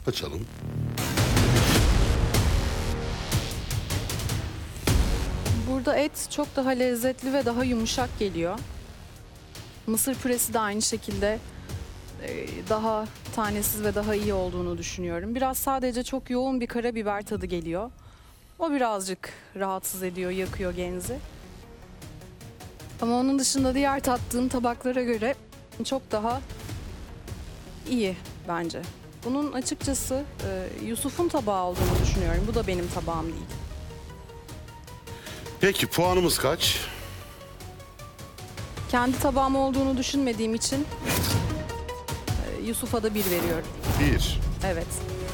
Açalım. Burada et çok daha lezzetli ve daha yumuşak geliyor. Mısır püresi de aynı şekilde daha tanesiz ve daha iyi olduğunu düşünüyorum. Biraz sadece çok yoğun bir karabiber tadı geliyor. O birazcık rahatsız ediyor, yakıyor genzi. Ama onun dışında diğer tattığım tabaklara göre çok daha iyi bence. Bunun açıkçası Yusuf'un tabağı olduğunu düşünüyorum. Bu da benim tabağım değil. Peki puanımız kaç? Kendi tabağım olduğunu düşünmediğim için Yusuf'a da 1 veriyorum. 1. Evet.